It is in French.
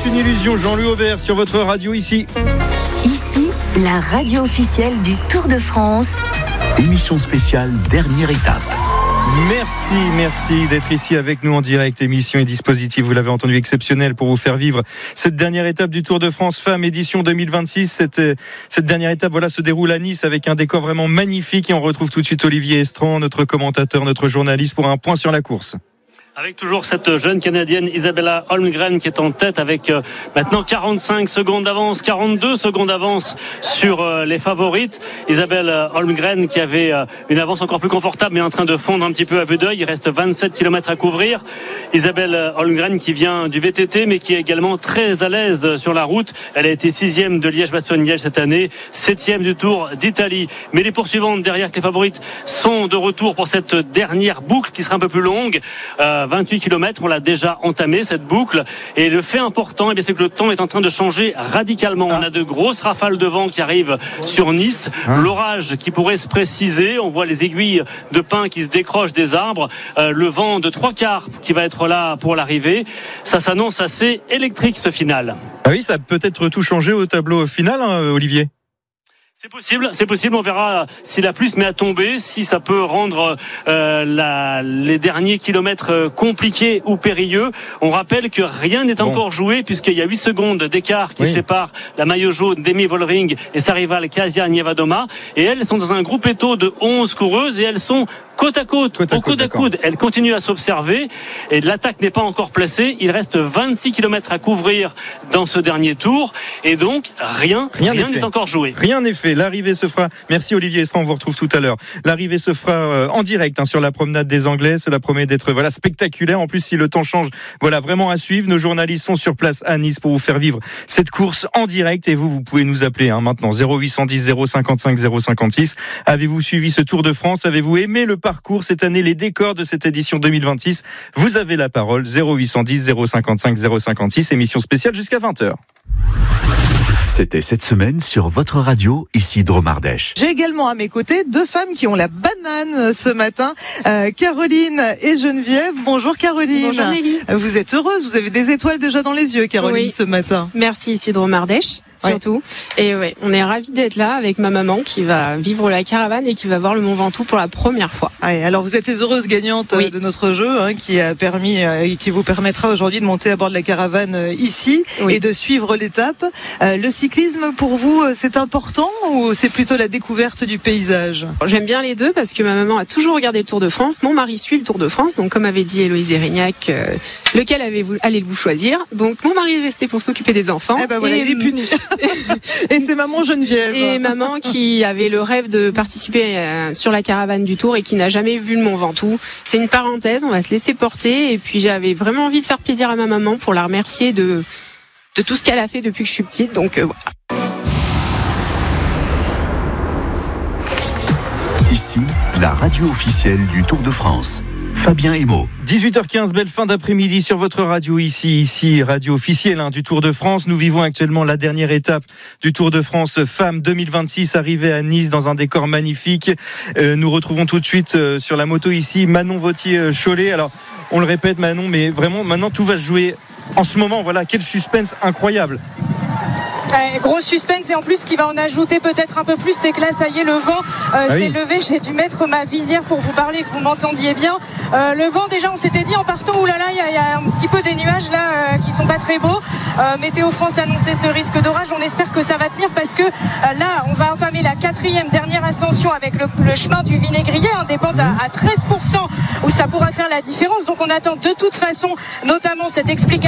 une illusion, Jean-Louis Aubert sur votre radio ici. Ici, la radio officielle du Tour de France. Émission spéciale, dernière étape. Merci d'être ici avec nous en direct. Émission et dispositif, vous l'avez entendu, exceptionnel pour vous faire vivre cette dernière étape du Tour de France Femmes édition 2026. Cette dernière étape se déroule à Nice avec un décor vraiment magnifique et on retrouve tout de suite Olivier Estrand, notre commentateur, notre journaliste, pour un point sur la course. Avec toujours cette jeune Canadienne Isabella Holmgren qui est en tête avec maintenant 45 secondes d'avance, 42 secondes d'avance sur les favorites. Isabella Holmgren qui avait une avance encore plus confortable mais en train de fondre un petit peu à vue d'œil. Il reste 27 km à couvrir. Isabella Holmgren qui vient du VTT mais qui est également très à l'aise sur la route. Elle a été 6e de Liège-Bastogne-Liège cette année, 7e du Tour d'Italie. Mais les poursuivantes derrière que les favorites sont de retour pour cette dernière boucle qui sera un peu plus longue. 28 km, on l'a déjà entamé cette boucle et le fait important c'est que le temps est en train de changer radicalement. On a de grosses rafales de vent qui arrivent sur Nice, l'orage qui pourrait se préciser, on voit les aiguilles de pin qui se décrochent des arbres, le vent de 3/4 qui va être là pour l'arrivée. Ça s'annonce assez électrique ce final. Ah oui, ça peut être tout changé au tableau final, Olivier. C'est possible, on verra si la pluie se met à tomber, si ça peut rendre les derniers kilomètres compliqués ou périlleux. On rappelle que rien n'est encore joué puisqu'il y a 8 secondes d'écart qui séparent la maillot jaune d'Emi Vollering et sa rivale Kasia Nievadoma. Et elles sont dans un groupetto de 11 coureuses et elles sont côte à côte, au coude à coude. Elle continue à s'observer et l'attaque n'est pas encore placée. Il reste 26 km à couvrir dans ce dernier tour et donc rien n'est encore joué. Rien n'est fait. L'arrivée se fera. Merci Olivier Estrand, on vous retrouve tout à l'heure. L'arrivée se fera en direct sur la promenade des Anglais. Cela promet d'être spectaculaire. En plus, si le temps change, vraiment à suivre. Nos journalistes sont sur place à Nice pour vous faire vivre cette course en direct. Et vous pouvez nous appeler maintenant 0810 055 056. Avez-vous suivi ce Tour de France? Avez-vous aimé le parcours cette année, les décors de cette édition 2026? Vous avez la parole. 0810 055 056. Émission spéciale jusqu'à 20h. C'était cette semaine sur votre radio, ici Dromardèche. J'ai également à mes côtés 2 femmes qui ont la banane ce matin, Caroline et Geneviève. Bonjour Caroline. Bonjour Nelly. Vous êtes heureuse, vous avez des étoiles déjà dans les yeux Caroline ce matin. Merci ici Dromardèche surtout. Et on est ravis d'être là avec ma maman qui va vivre la caravane et qui va voir le Mont Ventoux pour la première fois. Alors vous êtes les heureuses gagnantes de notre jeu qui a permis et qui vous permettra aujourd'hui de monter à bord de la caravane ici et de suivre l'étape. Le cyclisme pour vous c'est important ou c'est plutôt la découverte du paysage? J'aime bien les deux parce que ma maman a toujours regardé le Tour de France. Mon mari suit le Tour de France, donc comme avait dit Héloïse Erignac, lequel allez-vous choisir? Donc mon mari est resté pour s'occuper des enfants. Il est puni. Et c'est maman Geneviève. Et maman qui avait le rêve de participer sur la caravane du Tour et qui n'a jamais vu le Mont Ventoux. C'est une parenthèse, on va se laisser porter. Et puis j'avais vraiment envie de faire plaisir à ma maman pour la remercier de tout ce qu'elle a fait depuis que je suis petite. Donc voilà. Ici, la radio officielle du Tour de France. Fabien Emo. 18h15, belle fin d'après-midi sur votre radio ici, radio officielle du Tour de France. Nous vivons actuellement la dernière étape du Tour de France Femmes 2026, arrivée à Nice dans un décor magnifique. Nous retrouvons tout de suite sur la moto ici Manon Vautier-Cholet. Alors, on le répète Manon, mais vraiment maintenant tout va se jouer en ce moment. Voilà, quel suspense incroyable. Gros suspense et en plus ce qui va en ajouter peut-être un peu plus, c'est que là ça y est, le vent s'est levé. J'ai dû mettre ma visière pour vous parler et que vous m'entendiez bien. Le vent, déjà on s'était dit en partant, oulala, il y a un petit peu des nuages là qui sont pas très beaux. Météo France annonçait ce risque d'orage. On espère que ça va tenir parce que là on va entamer la 4e dernière ascension avec le chemin du Vinaigrier, des pentes à 13% où ça pourra faire la différence. Donc on attend de toute façon notamment cette explication